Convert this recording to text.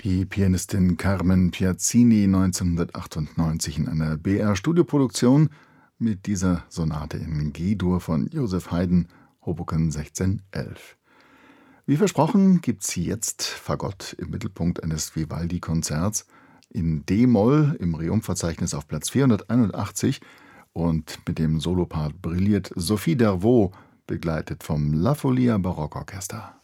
Die Pianistin Carmen Piazzini 1998 in einer BR-Studioproduktion mit dieser Sonate in G-Dur von Joseph Haydn, Hoboken 1611. Wie versprochen gibt's jetzt Fagott im Mittelpunkt eines Vivaldi-Konzerts in D-Moll im Reumverzeichnis auf Platz 481 und mit dem Solopart brilliert Sophie Dervaux, begleitet vom La Folia Barockorchester.